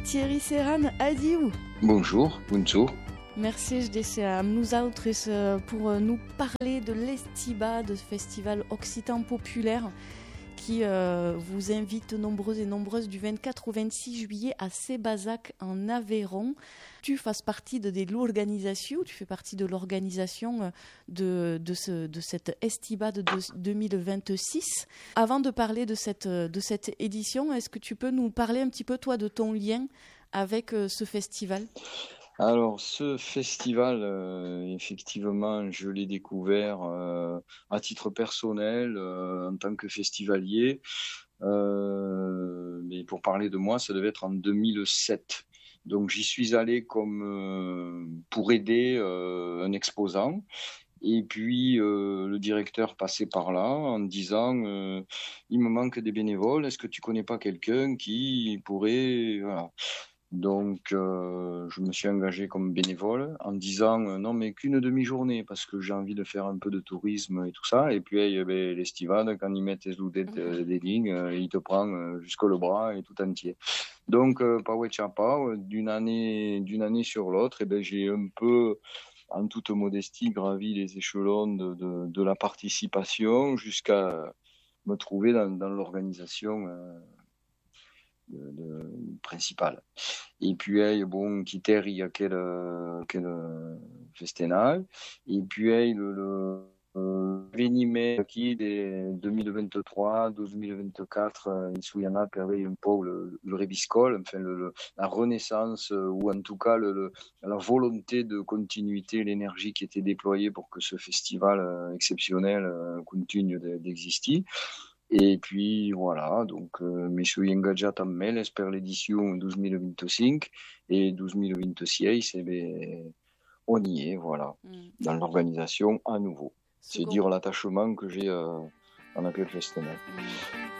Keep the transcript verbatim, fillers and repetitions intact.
Thierry Serran adiu. Bonjour, bonjour. Merci de nous autres pour nous parler de l'Estiba, de ce festival occitan populaire qui euh, vous invite nombreux et nombreuses du vingt-quatre au vingt-six juillet à Sébazac en Aveyron. Tu fais partie de, de l'organisation, tu fais partie de l'organisation de, de, ce, de cette Estiba de deux mille vingt-six. Avant de parler de cette, de cette édition, est-ce que tu peux nous parler un petit peu, toi, de ton lien avec euh, ce festival ? Alors, ce festival, euh, effectivement, je l'ai découvert euh, à titre personnel, euh, en tant que festivalier. Euh, mais pour parler de moi, ça devait être en deux mille sept. Donc, j'y suis allé comme euh, pour aider euh, un exposant. Et puis, euh, le directeur passait par là en disant euh, « Il me manque des bénévoles, est-ce que tu connais pas quelqu'un qui pourrait... » voilà. Donc, euh, je me suis engagé comme bénévole en disant euh, non, mais qu'une demi-journée parce que j'ai envie de faire un peu de tourisme et tout ça. Et puis, eh ben, l'Estivade, quand ils mettent les loups des, des lignes, euh, il te prend euh, jusqu'au le bras et tout entier. Donc, euh, Paouet Chapa, d'une année, d'une année sur l'autre, eh ben, j'ai un peu, en toute modestie, gravi les échelons de, de, de la participation jusqu'à me trouver dans, dans l'organisation euh, de, de, principale. Et puis, bon, quitter il y a quel, quel festival. Et puis, le, le venime qui de duemilavintitré duemilavintiquattro in cui per avere un po' le, le reviscol, enfin le, le, la renaissance ou en tout cas le, le, la volonté de continuité, l'énergie qui était déployée pour que ce festival euh, exceptionnel euh, continue d'exister. Et puis voilà, donc euh, mi sono ingaggiato a Meles per l'edition duemilavinticinque et duemilavintisei, eh ben, on y est, voilà, mm. dans l'organisation à nouveau. C'est dire l'attachement que j'ai euh, en aquel festival. Mm.